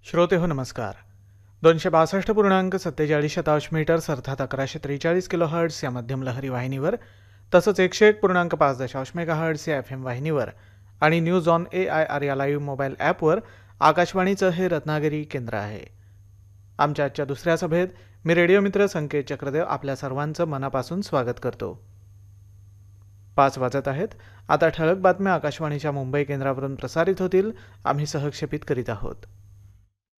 श्रोते हो नमस्कार. 262.47 मीटर्स अर्थात 1143 किलोहर्ट्ज या मध्यम लहरी वाहिनीवर तसंच 101.5 मेगाहर्ट्ज या FM वाहिनीवर आणि न्यूज ऑन AIR या लाईव्ह मोबाईल ॲपवर आकाशवाणीचं हे रत्नागिरी केंद्र आहे. आमच्या आजच्या दुसऱ्या सभेत मी रेडिओ मित्र संकेत चक्रदेव आपल्या सर्वांचं मनापासून स्वागत करतो. 5 वाजत आहेत. आता ठळक बातम्या आकाशवाणीच्या मुंबई केंद्रावरून प्रसारित होतील. आम्ही सहक्षेपित करीत आहोत.